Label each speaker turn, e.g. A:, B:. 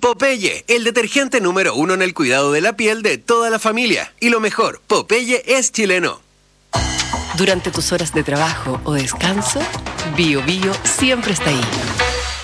A: Popeye, el detergente número 1 en el cuidado de la piel de toda la familia. Y lo mejor, Popeye es chileno.
B: Durante tus horas de trabajo o descanso, Bio Bio siempre está ahí.